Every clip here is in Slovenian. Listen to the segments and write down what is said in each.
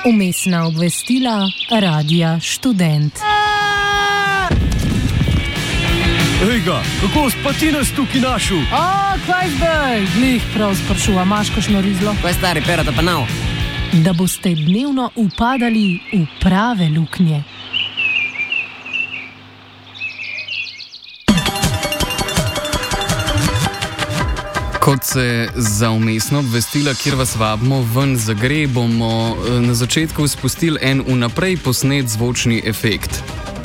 Vmesna obvestila Radia Študent. Ejga, kako spati nas tukaj našel? Kaj zdaj? Glih prav sprašuva, imaš kakšno rizlo? Kaj stari, perata pa nav? Da boste dnevno upadali v prave luknje. Kot se za vmesno obvestila, kjer vas vabimo ven zagre, bomo na začetku spustili en vnaprej posnet zvočni efekt.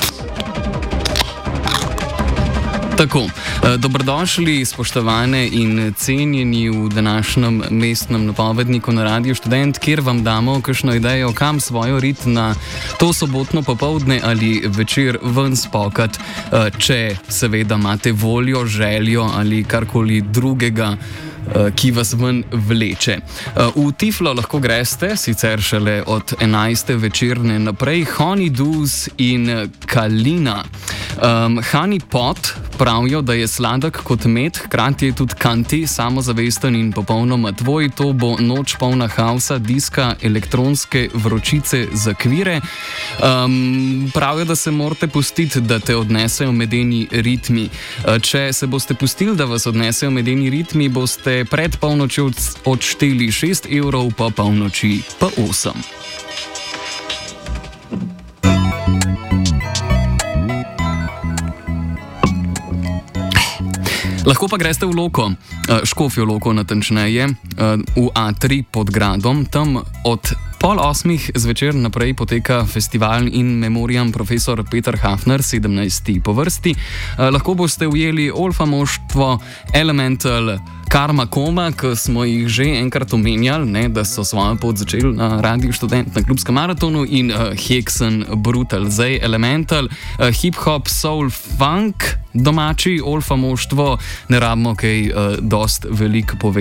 Tako, dobrodošli, spoštovane in cenjeni v današnjem mestnem napovedniku na Radiu Študent, kjer vam damo kakšno idejo, kam svojo rit na to sobotno popoldne ali večer ven spokat, če seveda imate voljo, željo ali karkoli drugega, ki vas ven vleče. V Tiflo lahko greste, sicer šele od 11. večerne naprej, Honeydews in Kalina. Honey Pot pravijo, da je sladek kot med, hkrati je tudi kanti, samozavesten in popolnoma tvoj. To bo noč polna hausa, diska, elektronske vročice za kvire. Pravijo, da se morate pustiti, da te odnesejo medeni ritmi. Če se boste pustili, da vas odnesejo medeni ritmi, boste pred polnočjo odšteli 6 evrov, po polnoči pa 8. Lahko pa greste v Loko, Škofjo Loko natančneje, v A3 pod gradom. Tam od 7:30 zvečer naprej poteka festival in memoriam profesor Peter Hafner, 17. po vrsti. Lahko boste ujeli Olfa moštvo, Elemental, Karma Koma, ki smo jih že enkrat omenjali, ne, da so svojo pot začeli na Radiu Študent na klubskem maratonu, in Hexen Brutal. Zdaj Elemental, hip-hop, soul, funk, domači Olfa moštvo, ne rabimo kaj dost veliko povedati.